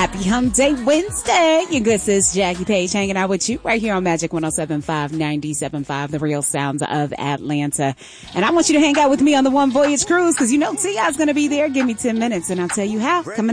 Happy Hump Day Wednesday. Your good sis Jackie Page hanging out with you right here on Magic 107.5, 97.5, the real sounds of Atlanta. And I want you to hang out with me on the One Voyage Cruise because you know T.I.'s going to be there. Give me 10 minutes and I'll tell you how. Coming